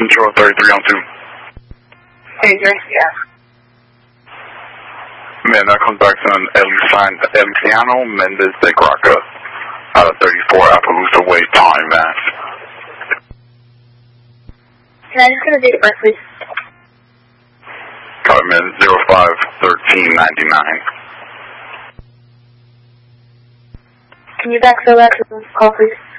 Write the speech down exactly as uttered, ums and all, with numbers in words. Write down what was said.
Control thirty-three on two. thirty-three, yeah. Man, that comes back to an Elisiano Mendez de Graca out of thirty-four Appaloosa Way, time, man. Can I just get a date of birth, please? Copy, man, zero five thirteen ninety-nine. Can you backfill that to the call, please?